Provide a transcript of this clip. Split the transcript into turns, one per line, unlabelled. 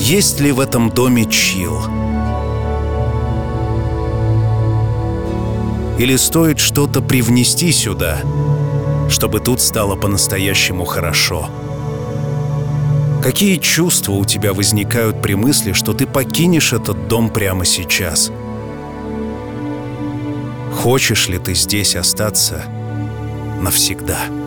есть ли в этом доме чил? Или стоит что-то привнести сюда, чтобы тут стало по-настоящему хорошо? Какие чувства у тебя возникают при мысли, что ты покинешь этот дом прямо сейчас? Хочешь ли ты здесь остаться навсегда?